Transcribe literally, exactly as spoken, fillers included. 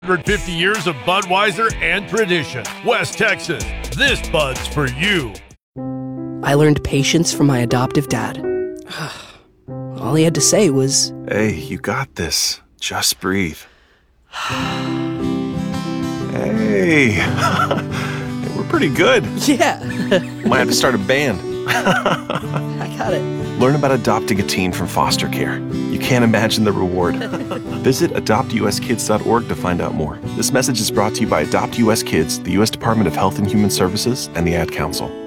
one hundred fifty years of Budweiser and tradition. West Texas, this Bud's for you. I learned patience from my adoptive dad. All he had to say was, "Hey, you got this. Just breathe." Hey, we're pretty good. yeah. Might have to start a band. I got it. Learn about adopting a teen from foster care. You can't imagine the reward. Visit adopt u s kids dot org to find out more. This message is brought to you by Adopt U S Kids, the U S Department of Health and Human Services, and the Ad Council.